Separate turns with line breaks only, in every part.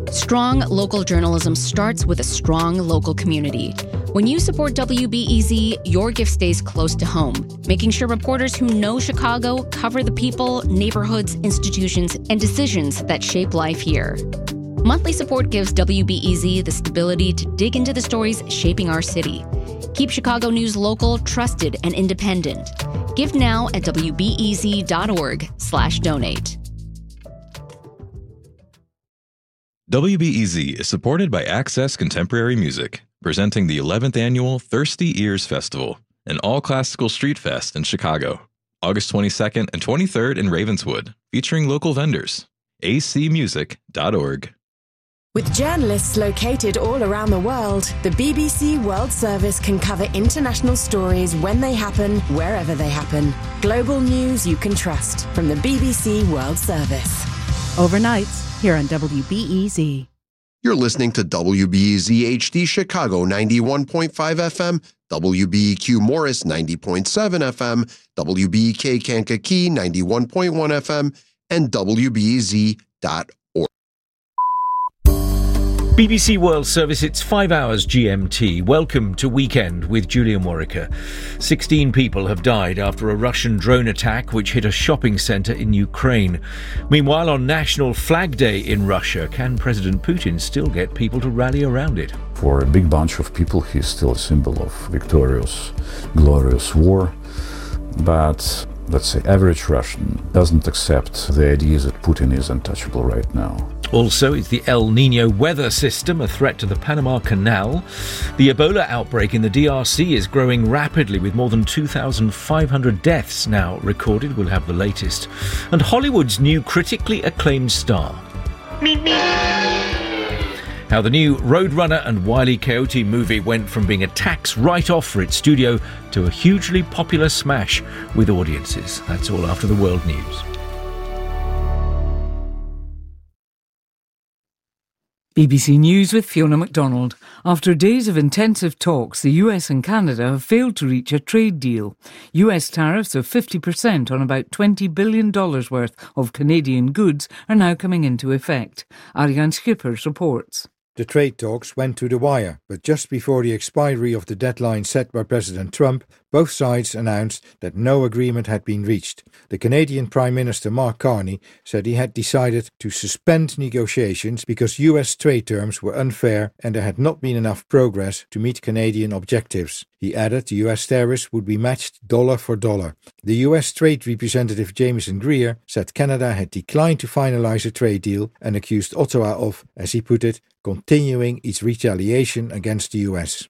Strong local journalism starts with a strong local community. When you support WBEZ, your gift stays close to home, making sure reporters who know Chicago cover the people, neighborhoods, institutions, and decisions that shape life here. Monthly support gives WBEZ the stability to dig into the stories shaping our city. Keep Chicago news local, trusted, and independent. Give now at wbez.org/donate.
WBEZ is supported by Access Contemporary Music, presenting the 11th annual Thirsty Ears Festival, an all-classical street fest in Chicago, August 22nd and 23rd in Ravenswood, featuring local vendors. acmusic.org.
With journalists located all around the world, the BBC World Service can cover international stories when they happen, wherever they happen. Global news you can trust from the BBC World Service.
Overnights here on WBEZ.
You're listening to WBEZ HD Chicago 91.5 FM, WBEQ Morris 90.7 FM, WBEK Kankakee 91.1 FM, and WBEZ.org.
BBC World Service, it's 5 hours GMT. Welcome to Weekend with Julian Warwicker. 16 people have died after a Russian drone attack which hit a shopping centre in Ukraine. Meanwhile, on National Flag Day in Russia, can President Putin still get people to rally around it?
For a big bunch of people, he's still a symbol of victorious, glorious war. But, let's say, average Russian doesn't accept the idea that Putin is untouchable right now.
Also, is the El Niño weather system a threat to the Panama Canal? The Ebola outbreak in the DRC is growing rapidly, with more than 2,500 deaths now recorded. We'll have the latest. And Hollywood's new critically acclaimed star. How the new Roadrunner and Wile E. Coyote movie went from being a tax write-off for its studio to a hugely popular smash with audiences. That's all after the world news.
BBC News with Fiona MacDonald. After days of intensive talks, the US and Canada have failed to reach a trade deal. US tariffs of 50% on about $20 billion worth of Canadian goods are now coming into effect. Ariane Schippers reports.
The trade talks went to the wire, but just before the expiry of the deadline set by President Trump, both sides announced that no agreement had been reached. The Canadian Prime Minister Mark Carney said he had decided to suspend negotiations because US trade terms were unfair and there had not been enough progress to meet Canadian objectives. He added the US tariffs would be matched dollar for dollar. The US Trade Representative Jameson Greer said Canada had declined to finalize a trade deal and accused Ottawa of, as he put it, continuing its retaliation against the US.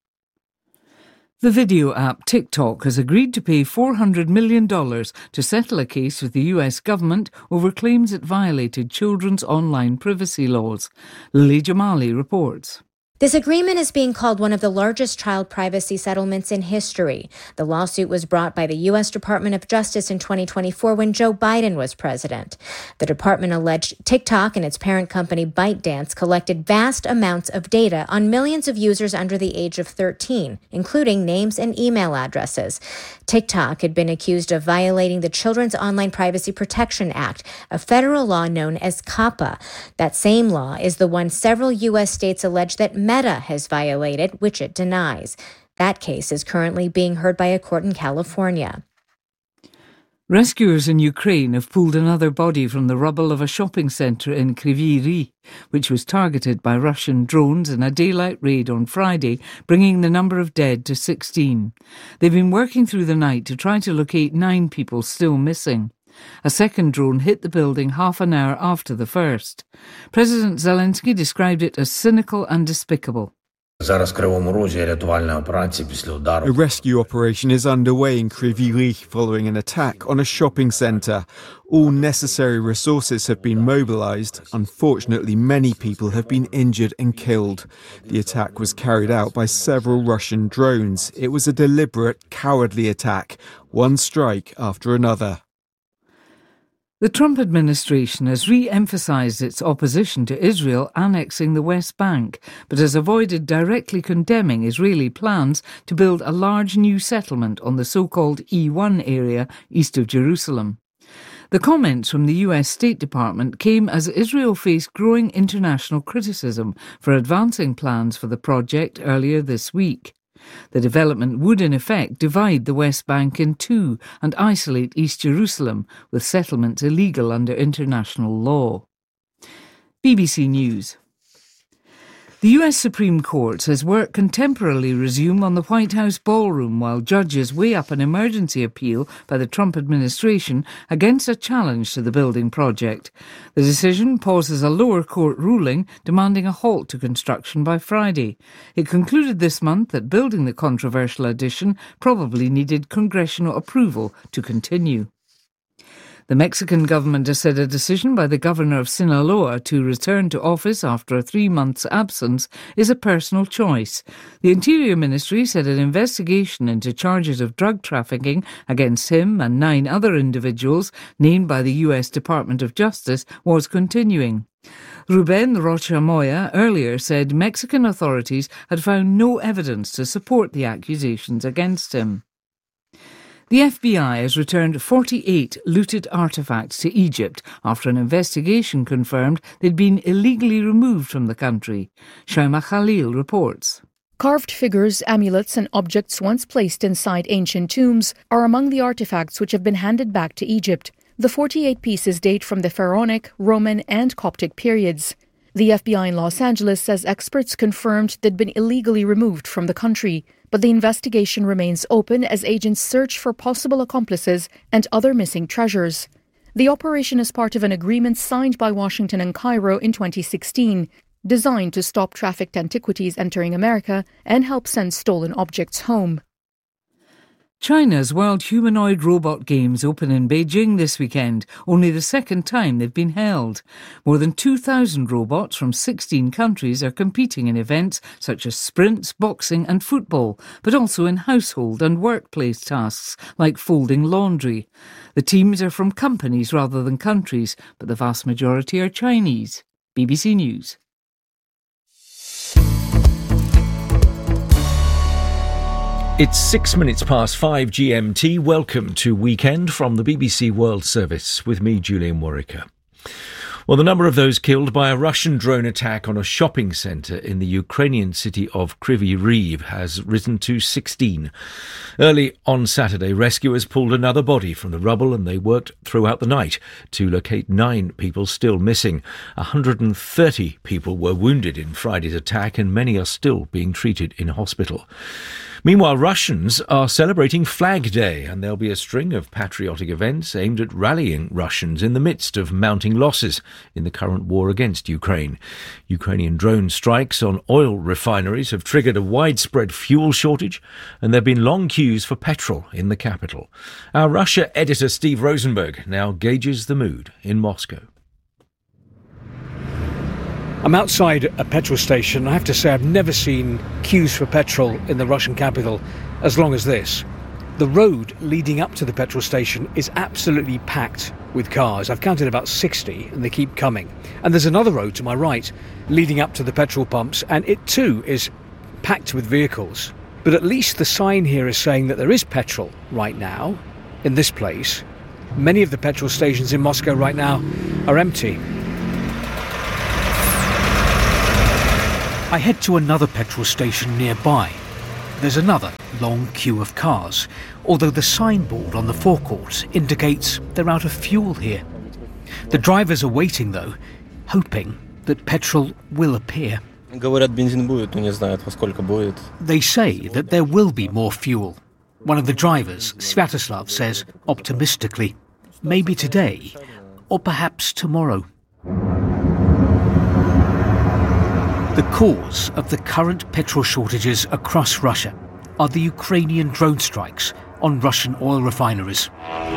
The video app TikTok has agreed to pay $400 million to settle a case with the US government over claims it violated children's online privacy laws. Lily Jamali reports.
This agreement is being called one of the largest child privacy settlements in history. The lawsuit was brought by the U.S. Department of Justice in 2024 when Joe Biden was president. The department alleged TikTok and its parent company ByteDance collected vast amounts of data on millions of users under the age of 13, including names and email addresses. TikTok had been accused of violating the Children's Online Privacy Protection Act, a federal law known as COPPA. That same law is the one several U.S. states allege that Meta has violated, which it denies. That case is currently being heard by a court in California.
Rescuers in Ukraine have pulled another body from the rubble of a shopping centre in Kryvyi Rih, which was targeted by Russian drones in a daylight raid on Friday, bringing the number of dead to 16. They've been working through the night to try to locate 9 people still missing. A second drone hit the building half an hour after the first. President Zelensky described it as cynical and despicable.
A rescue operation is underway in Kryvyi Rih following an attack on a shopping centre. All necessary resources have been mobilised. Unfortunately, many people have been injured and killed. The attack was carried out by several Russian drones. It was a deliberate, cowardly attack, one strike after another.
The Trump administration has re-emphasised its opposition to Israel annexing the West Bank, but has avoided directly condemning Israeli plans to build a large new settlement on the so-called E1 area east of Jerusalem. The comments from the US State Department came as Israel faced growing international criticism for advancing plans for the project earlier this week. The development would in effect divide the West Bank in two and isolate East Jerusalem, with settlements illegal under international law. BBC News. The US Supreme Court says work can temporarily resume on the White House ballroom while judges weigh up an emergency appeal by the Trump administration against a challenge to the building project. The decision pauses a lower court ruling demanding a halt to construction by Friday. It concluded this month that building the controversial addition probably needed congressional approval to continue. The Mexican government has said a decision by the governor of Sinaloa to return to office after a 3-month absence is a personal choice. The Interior Ministry said an investigation into charges of drug trafficking against him and 9 other individuals named by the US Department of Justice was continuing. Ruben Rocha Moya earlier said Mexican authorities had found no evidence to support the accusations against him. The FBI has returned 48 looted artefacts to Egypt after an investigation confirmed they'd been illegally removed from the country. Shaima Khalil reports.
Carved figures, amulets and objects once placed inside ancient tombs are among the artefacts which have been handed back to Egypt. The 48 pieces date from the Pharaonic, Roman and Coptic periods. The FBI in Los Angeles says experts confirmed they'd been illegally removed from the country, but the investigation remains open as agents search for possible accomplices and other missing treasures. The operation is part of an agreement signed by Washington and Cairo in 2016, designed to stop trafficked antiquities entering America and help send stolen objects home.
China's World Humanoid Robot Games open in Beijing this weekend, only the second time they've been held. More than 2,000 robots from 16 countries are competing in events such as sprints, boxing and football, but also in household and workplace tasks like folding laundry. The teams are from companies rather than countries, but the vast majority are Chinese. BBC News.
It's 6 minutes past 5 GMT. Welcome to Weekend from the BBC World Service with me, Julian Warwicker. Well, the number of those killed by a Russian drone attack on a shopping centre in the Ukrainian city of Kryvyi Rih has risen to 16. Early on Saturday, rescuers pulled another body from the rubble and they worked throughout the night to locate 9 people still missing. 130 people were wounded in Friday's attack and many are still being treated in hospital. Meanwhile, Russians are celebrating Flag Day and there'll be a string of patriotic events aimed at rallying Russians in the midst of mounting losses in the current war against Ukraine. Ukrainian drone strikes on oil refineries have triggered a widespread fuel shortage and there have been long queues for petrol in the capital. Our Russia editor Steve Rosenberg now gauges the mood in Moscow.
I'm outside a petrol station. I have to say I've never seen queues for petrol in the Russian capital as long as this. The road leading up to the petrol station is absolutely packed with cars. I've counted about 60 and they keep coming. And there's another road to my right leading up to the petrol pumps and it too is packed with vehicles. But at least the sign here is saying that there is petrol right now in this place. Many of the petrol stations in Moscow right now are empty. I head to another petrol station nearby. There's another long queue of cars, although the signboard on the forecourt indicates they're out of fuel here. The drivers are waiting though, hoping that petrol will appear. They say that there will be more fuel. One of the drivers, Sviatoslav, says optimistically, maybe today or perhaps tomorrow. The cause of the current petrol shortages across Russia are the Ukrainian drone strikes on Russian oil refineries.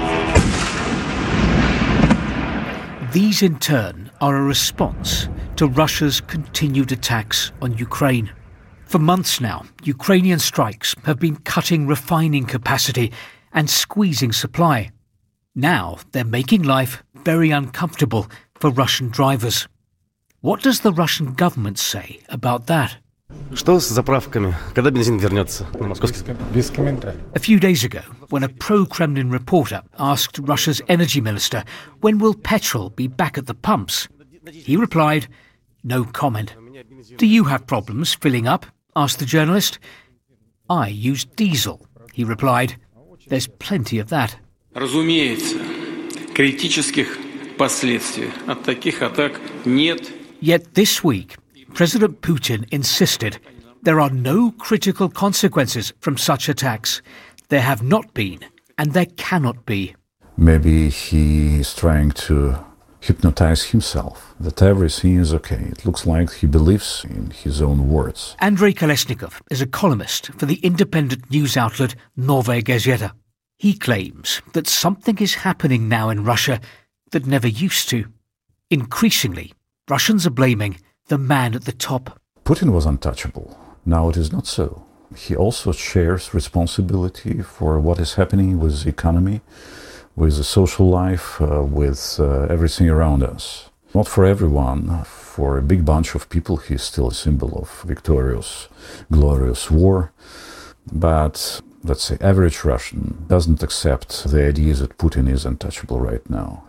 These in turn are a response to Russia's continued attacks on Ukraine. For months now, Ukrainian strikes have been cutting refining capacity and squeezing supply. Now they're making life very uncomfortable for Russian drivers. What does the Russian government say about that?
Что с заправками? Когда бензин вернется на московский?
Без комментариев.
A few days ago, when a pro-Kremlin reporter asked Russia's energy minister, when will petrol be back at the pumps? He replied, no comment. Do you have problems filling up? Asked the journalist. I use diesel, he replied. There's plenty of that.
Разумеется, критических последствий от таких атак нет.
Yet this week, President Putin insisted there are no critical consequences from such attacks. There have not been, and there cannot be.
Maybe he is trying to hypnotize himself, that everything is okay. It looks like he believes in his own words.
Andrei Kolesnikov is a columnist for the independent news outlet Novaya Gazeta. He claims that something is happening now in Russia that never used to. Increasingly, Russians are blaming the man at the top.
Putin was untouchable. Now it is not so. He also shares responsibility for what is happening with the economy, with the social life, with everything around us. Not for everyone. For a big bunch of people, he is still a symbol of victorious, glorious war. But, let's say, average Russian doesn't accept the idea that Putin is untouchable right now.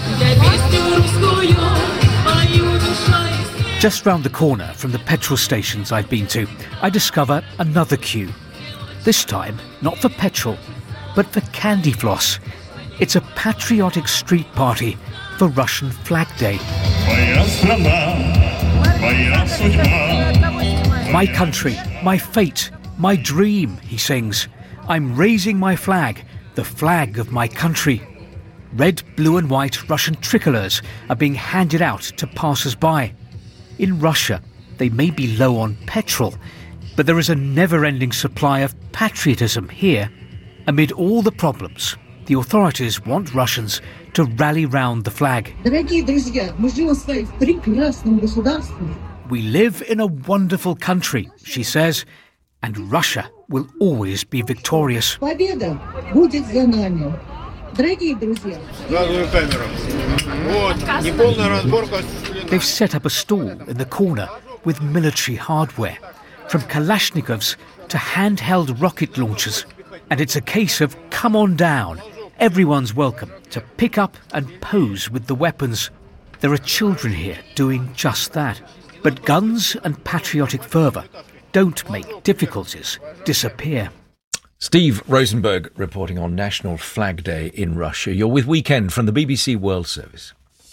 Just round the corner from the petrol stations I've been to, I discover another queue. This time, not for petrol, but for candy floss. It's a patriotic street party for Russian Flag Day. My country, my fate, my dream, he sings. I'm raising my flag, the flag of my country. Red, blue and white Russian tricolours are being handed out to passers-by. In Russia, they may be low on petrol, but there is a never-ending supply of patriotism here. Amid all the problems, the authorities want Russians to rally round the flag. We live in a wonderful country, she says, and Russia will always be victorious. They've set up a stall in the corner with military hardware, from Kalashnikovs to handheld rocket launchers. And it's a case of come on down. Everyone's welcome to pick up and pose with the weapons. There are children here doing just that. But guns and patriotic fervour don't make difficulties disappear.
Steve Rosenberg reporting on National Flag Day in Russia. You're with Weekend from the BBC World Service.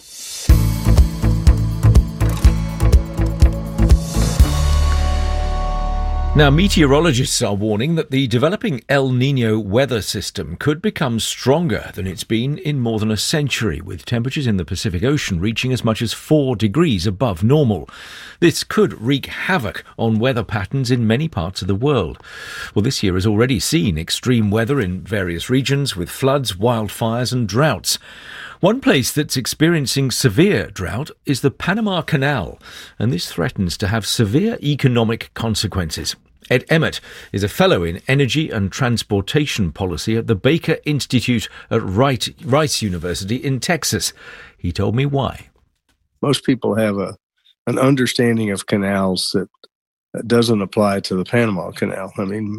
Now, meteorologists are warning that the developing El Niño weather system could become stronger than it's been in more than a century, with temperatures in the Pacific Ocean reaching as much as 4 degrees above normal. This could wreak havoc on weather patterns in many parts of the world. Well, this year has already seen extreme weather in various regions, with floods, wildfires and droughts. One place that's experiencing severe drought is the Panama Canal, and this threatens to have severe economic consequences. Ed Emmett is a fellow in energy and transportation policy at the Baker Institute at Rice University in Texas. He told me why.
Most people have an understanding of canals that doesn't apply to the Panama Canal. I mean,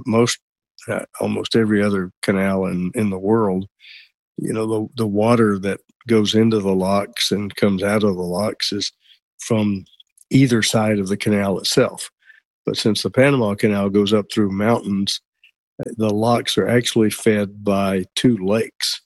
almost every other canal in the world, you know, the water that goes into the locks and comes out of the locks is from either side of the canal itself. But since the Panama Canal goes up through mountains, the locks are actually fed by two lakes,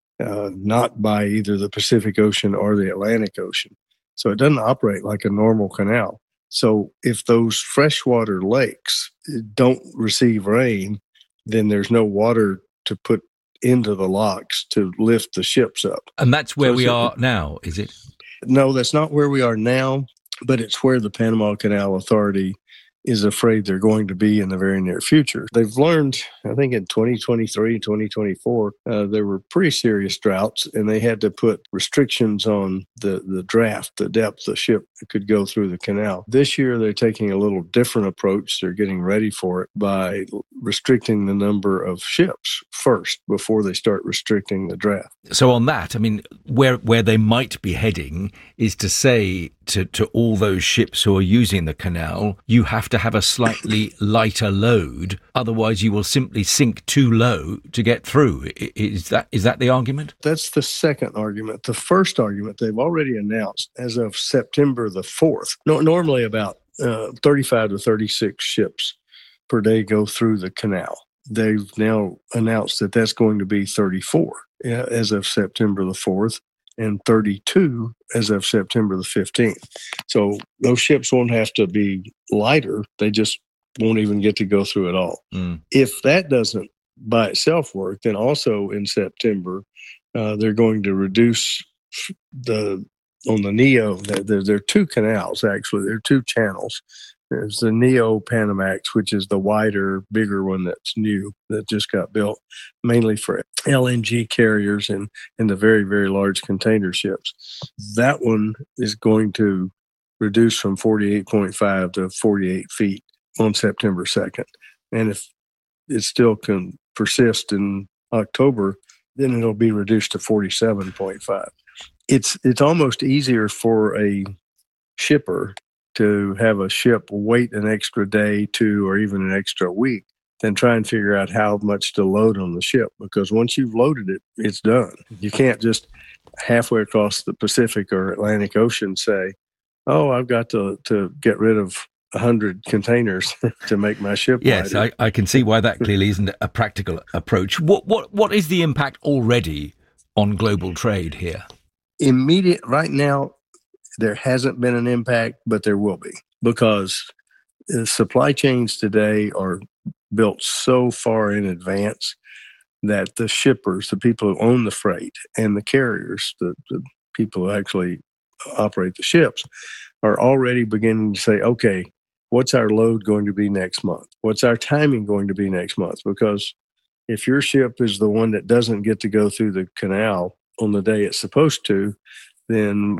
not by either the Pacific Ocean or the Atlantic Ocean. So it doesn't operate like a normal canal. So if those freshwater lakes don't receive rain, then there's no water to put into the locks to lift the ships up.
And that's where we are now, is it?
No, that's not where we are now, but it's where the Panama Canal Authority is afraid they're going to be in the very near future. They've learned, I think in 2023, 2024, there were pretty serious droughts, and they had to put restrictions on the draft, the depth the ship could go through the canal. This year, they're taking a little different approach. They're getting ready for it by restricting the number of ships first before they start restricting the draft.
So on that, I mean, where they might be heading is to say to all those ships who are using the canal, you have to have a slightly lighter load, otherwise you will simply sink too low to get through. Is that the argument?
That's the second argument. The first argument, they've already announced as of September the 4th. Normally about 35 to 36 ships per day go through the canal. They've now announced that that's going to be 34 as of September the 4th and 32 as of September the 15th. So those ships won't have to be lighter. They just won't even get to go through at all. If that doesn't by itself work, then also in September, they're going to reduce on the Neo, there are two canals, actually. There are two channels. There's the Neo Panamax, which is the wider, bigger one that's new, that just got built, mainly for LNG carriers and the very, very large container ships. That one is going to reduce from 48.5 to 48 feet on September 2nd. And if it still can persist in October, then it'll be reduced to 47.5. It's almost easier for a shipper to have a ship wait an extra day, two, or even an extra week than try and figure out how much to load on the ship. Because once you've loaded it, it's done. You can't just halfway across the Pacific or Atlantic Ocean say, oh, I've got to get rid of 100 containers to make my ship
Yes, I can see why that clearly isn't a practical approach. What is the impact already on global trade here?
Right now, there hasn't been an impact, but there will be, because the supply chains today are built so far in advance that the shippers, the people who own the freight, and the carriers, the people who actually operate the ships, are already beginning to say, okay, what's our load going to be next month? What's our timing going to be next month? Because if your ship is the one that doesn't get to go through the canal on the day it's supposed to, then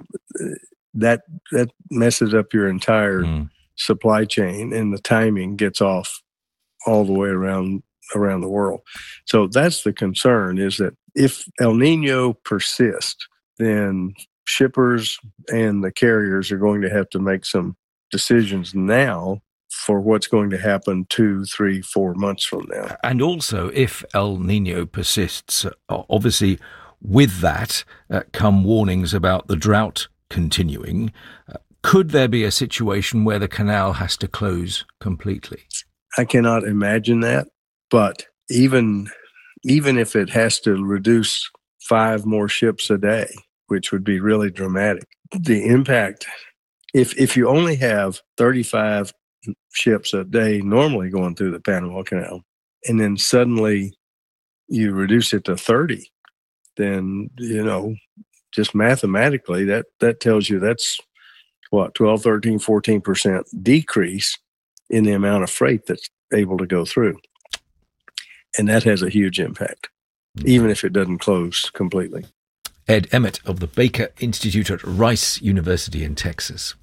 that messes up your entire supply chain, and the timing gets off all the way around the world. So that's the concern, is that if El Nino persists, then shippers and the carriers are going to have to make some decisions now for what's going to happen 2, 3, 4 months from now.
And also, if El Nino persists, obviously with that come warnings about the drought continuing. Could there be a situation where the canal has to close completely?
I cannot imagine that, but even if it has to reduce 5 more ships a day, which would be really dramatic, the impact, if you only have 35 ships a day normally going through the Panama Canal, and then suddenly you reduce it to 30, then, just mathematically, that tells you that's, 12, 13, 14% decrease in the amount of freight that's able to go through. And that has a huge impact, even if it doesn't close completely.
Ed Emmett of the Baker Institute at Rice University in Texas.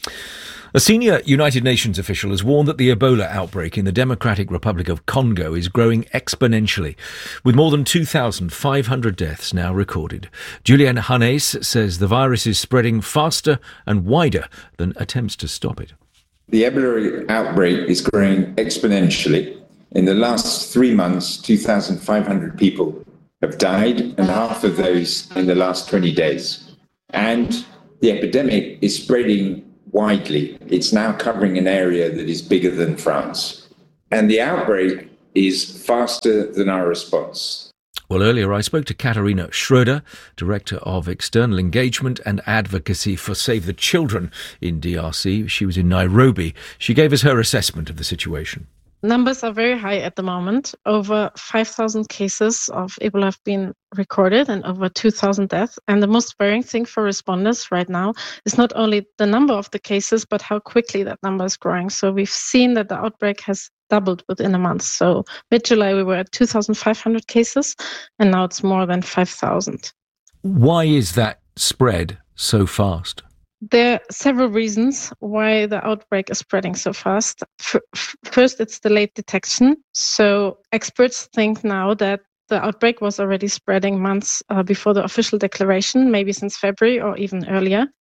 A senior United Nations official has warned that the Ebola outbreak in the Democratic Republic of Congo is growing exponentially, with more than 2,500 deaths now recorded. Julian Hannes says the virus is spreading faster and wider than attempts to stop it.
The Ebola outbreak is growing exponentially. In the last 3 months, 2,500 people have died, and half of those in the last 20 days. And the epidemic is spreading widely. It's now covering an area that is bigger than France. And the outbreak is faster than our response.
Well, earlier I spoke to Katharina Schroeder, Director of External Engagement and Advocacy for Save the Children in DRC. She was in Nairobi. She gave us her assessment of the situation.
Numbers are very high at the moment. Over 5,000 cases of Ebola have been recorded and over 2,000 deaths. And the most worrying thing for responders right now is not only the number of the cases, but how quickly that number is growing. So we've seen that the outbreak has doubled within a month. So mid-July, we were at 2,500 cases, and now it's more than 5,000.
Why is that spread so fast?
There are several reasons why the outbreak is spreading so fast. First, it's the late detection. So experts think now that the outbreak was already spreading months before the official declaration, maybe since February or even earlier.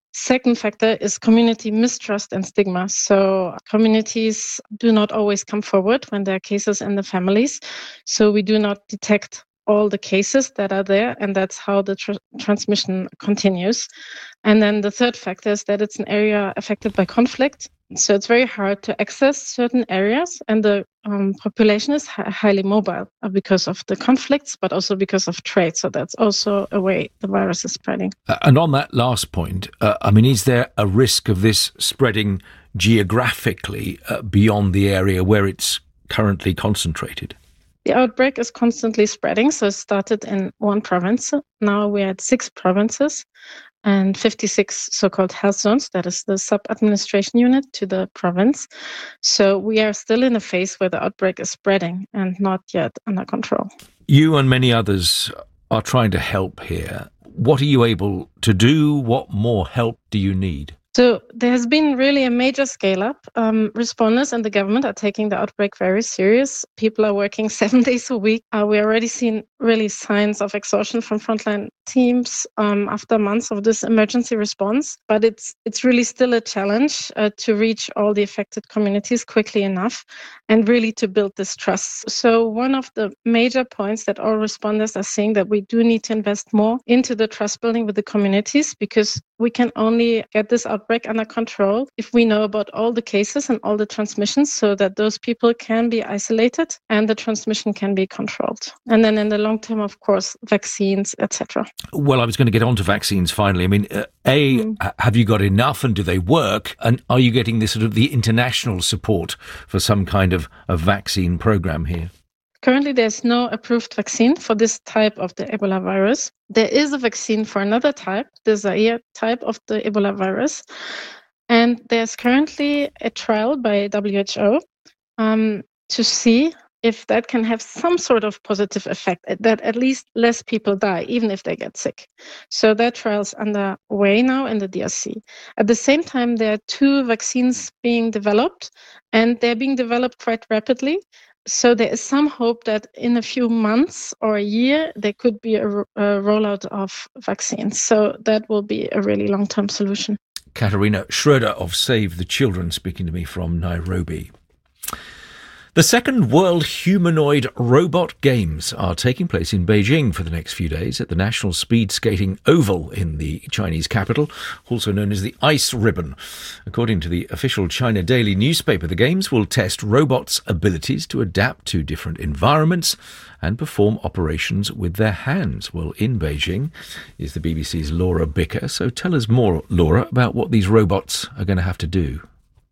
Second factor is community mistrust and stigma. So communities do not always come forward when there are cases in the families. So we do not detect all the cases that are there, and that's how the transmission continues. And then the third factor is that it's an area affected by conflict. So it's very hard to access certain areas, and the population is highly mobile because of the conflicts, but also because of trade. So that's also a way the virus is spreading.
And on that last point, is there a risk of this spreading geographically beyond the area where it's currently concentrated?
The outbreak is constantly spreading. So it started in one province. Now we're at 6 provinces and 56 so-called health zones. That is the sub-administration unit to the province. So we are still in a phase where the outbreak is spreading and not yet under control.
You and many others are trying to help here. What are you able to do? What more help do you need?
So there has been really a major scale-up. Responders and the government are taking the outbreak very serious. People are working 7 days a week. We already seen really signs of exhaustion from frontline teams after months of this emergency response. But it's really still a challenge to reach all the affected communities quickly enough and really to build this trust. So one of the major points that all responders are saying that we do need to invest more into the trust building with the communities, because we can only get this outbreak under control if we know about all the cases and all the transmissions, so that those people can be isolated and the transmission can be controlled. And then in the long term, of course, vaccines, etc.
Well, I was going to get on to vaccines finally. Have you got enough, and do they work? And are you getting this sort of the international support for some kind of a vaccine program here?
Currently, there's no approved vaccine for this type of the Ebola virus. There is a vaccine for another type, the Zaire type of the Ebola virus. And there's currently a trial by WHO to see if that can have some sort of positive effect, that at least less people die, even if they get sick. So that trial's underway now in the DRC. At the same time, there are 2 vaccines being developed, and they're being developed quite rapidly. So there is some hope that in a few months or a year, there could be a rollout of vaccines. So that will be a really long-term solution.
Katharina Schroeder of Save the Children speaking to me from Nairobi. The second World Humanoid Robot Games are taking place in Beijing for the next few days at the National Speed Skating Oval in the Chinese capital, also known as the Ice Ribbon. According to the official China Daily newspaper, the games will test robots' abilities to adapt to different environments and perform operations with their hands. Well, in Beijing is the BBC's Laura Bicker. So tell us more, Laura, about what these robots are going to have to do.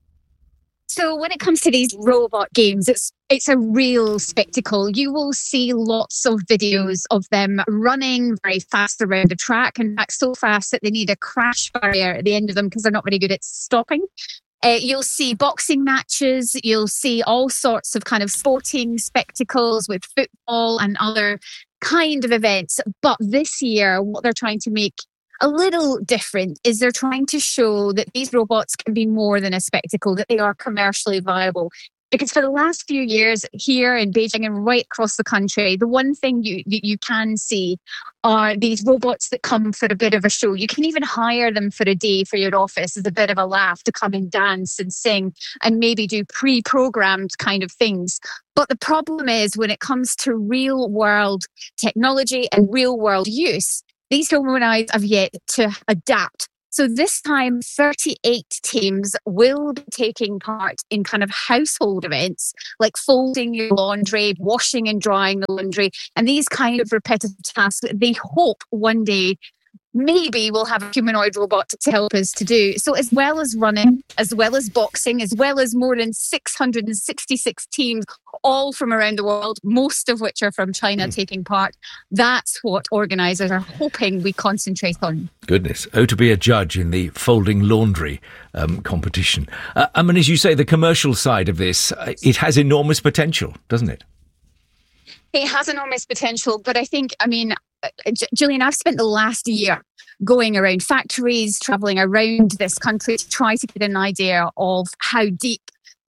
So when it comes to these robot games, it's a real spectacle. You will see lots of videos of them running very fast around the track. In fact, so fast that they need a crash barrier at the end of them because they're not very good at stopping. You'll see boxing matches. You'll see all sorts of kind of sporting spectacles with football and other kind of events. But this year, what they're trying to make a little different is they're trying to show that these robots can be more than a spectacle, that they are commercially viable. Because for the last few years here in Beijing and right across the country, the one thing you can see are these robots that come for a bit of a show. You can even hire them for a day for your office as a bit of a laugh to come and dance and sing and maybe do pre-programmed kind of things. But the problem is when it comes to real world technology and real world use, these humanoids have yet to adapt. So this time, 38 teams will be taking part in kind of household events like folding your laundry, washing and drying the laundry, and these kind of repetitive tasks that they hope one day maybe we'll have a humanoid robot to help us to do. So as well as running, as well as boxing, as well as more than 666 teams, all from around the world, most of which are from China taking part, that's what organisers are hoping we concentrate on.
Goodness. Oh, to be a judge in the folding laundry competition. As you say, the commercial side of this, it has enormous potential, doesn't it?
It has enormous potential, but I think, Gillian, I've spent the last year going around factories, travelling around this country to try to get an idea of how deep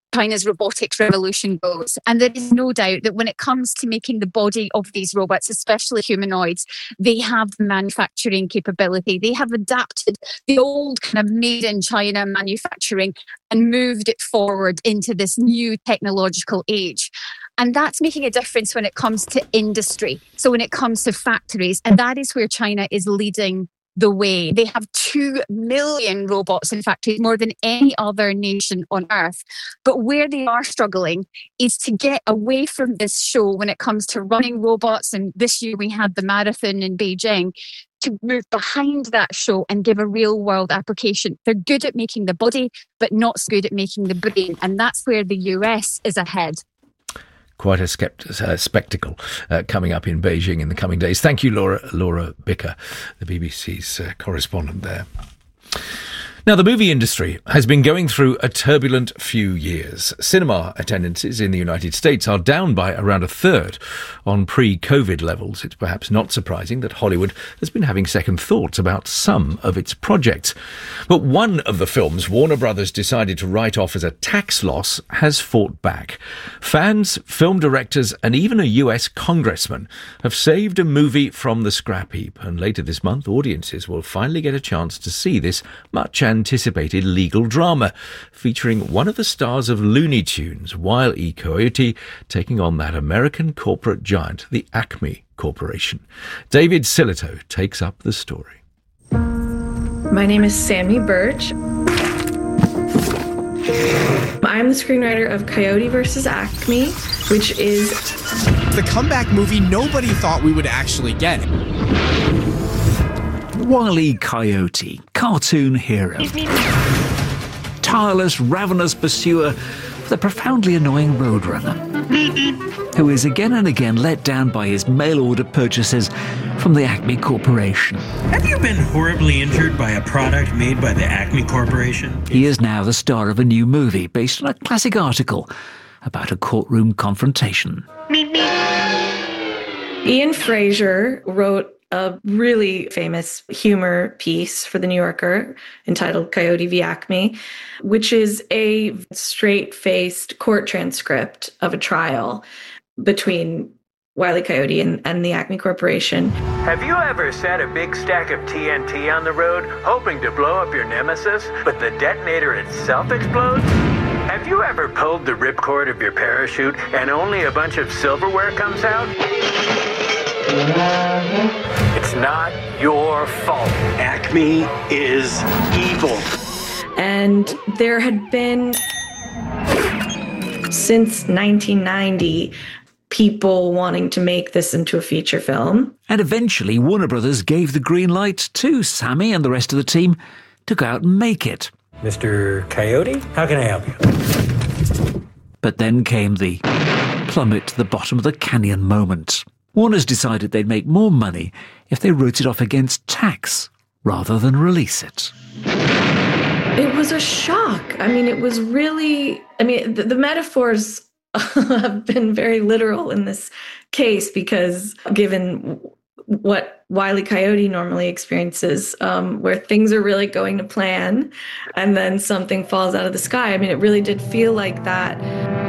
China's robotics revolution goes. And there is no doubt that when it comes to making the body of these robots, especially humanoids, they have manufacturing capability. They have adapted the old kind of made in China manufacturing and moved it forward into this new technological age. And that's making a difference when it comes to industry. So when it comes to factories, and that is where China is leading the way. They have 2 million robots in factories, more than any other nation on earth. But where they are struggling is to get away from this show when it comes to running robots. And this year we had the marathon in Beijing, to move behind that show and give a real world application. They're good at making the body, but not so good at making the brain. And that's where the US is ahead.
Quite a spectacle coming up in Beijing in the coming days. Thank you, Laura Bicker, the BBC's correspondent there. Now, the movie industry has been going through a turbulent few years. Cinema attendances in the United States are down by around a third on pre-COVID levels. It's perhaps not surprising that Hollywood has been having second thoughts about some of its projects. But one of the films Warner Brothers decided to write off as a tax loss has fought back. Fans, film directors, and even a US congressman have saved a movie from the scrap heap. And later this month, audiences will finally get a chance to see this much anticipated legal drama featuring one of the stars of Looney Tunes, Wile E. Coyote, taking on that American corporate giant, the Acme Corporation. David Silito takes up the story.
My name is Sammy Birch. I'm the screenwriter of Coyote vs. Acme, which is
the comeback movie nobody thought we would actually get.
Wile E. Coyote, cartoon hero. Tireless, ravenous pursuer of the profoundly annoying Roadrunner, who is again and again let down by his mail-order purchases from the Acme Corporation.
Have you been horribly injured by a product made by the Acme Corporation?
He is now the star of a new movie based on a classic article about a courtroom confrontation.
Ian Fraser wrote a really famous humor piece for The New Yorker entitled Coyote v. Acme, which is a straight-faced court transcript of a trial between Wile E. Coyote and the Acme Corporation.
Have you ever set a big stack of TNT on the road, hoping to blow up your nemesis, but the detonator itself explodes? Have you ever pulled the ripcord of your parachute and only a bunch of silverware comes out? It's not your fault. Acme is evil.
And there had been, since 1990, people wanting to make this into a feature film.
And eventually Warner Brothers gave the green light to Sammy and the rest of the team to go out and make it.
Mr. Coyote, how can I help you?
But then came the plummet to the bottom of the canyon moment. Warner's decided they'd make more money if they wrote it off against tax rather than release it.
It was a shock. I mean, it was really, the metaphors have been very literal in this case because given what Wile E. Coyote normally experiences, where things are really going to plan and then something falls out of the sky. I mean, it really did feel like that.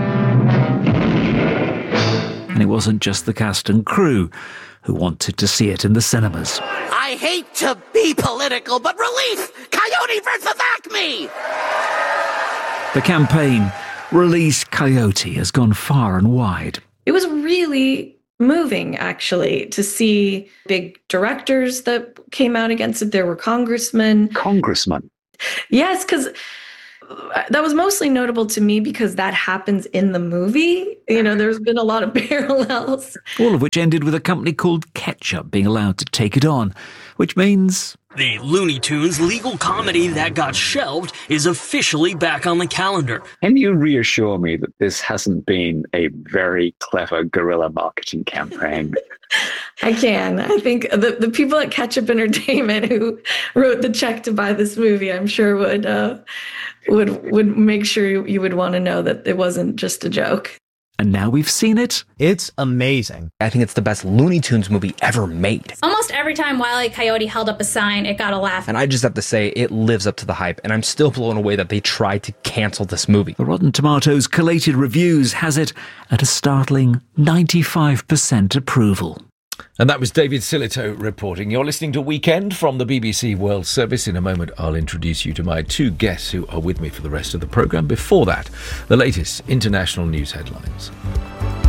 And it wasn't just the cast and crew who wanted to see it in the cinemas.
I hate to be political, but release Coyote versus Acme!
The campaign, Release Coyote, has gone far and wide.
It was really moving, actually, to see big directors that came out against it. There were congressmen.
Congressmen?
Yes, because that was mostly notable to me because that happens in the movie. You know, there's been a lot of parallels.
All of which ended with a company called Ketchup being allowed to take it on, which means
the Looney Tunes legal comedy that got shelved is officially back on the calendar.
Can you reassure me that this hasn't been a very clever guerrilla marketing campaign?
I can. I think the people at Ketchup Entertainment who wrote the check to buy this movie, I'm sure would make sure you would want to know that it wasn't just a joke.
And now we've seen it.
It's amazing. I think it's the best Looney Tunes movie ever made.
Almost every time Wile E. Coyote held up a sign, it got a laugh.
And I just have to say, it lives up to the hype, and I'm still blown away that they tried to cancel this movie.
The Rotten Tomatoes collated reviews has it at a startling 95% approval.
And that was David Silito reporting. You're listening to Weekend from the BBC World Service. In a moment, I'll introduce you to my two guests who are with me for the rest of the programme. Before that, the latest international news headlines.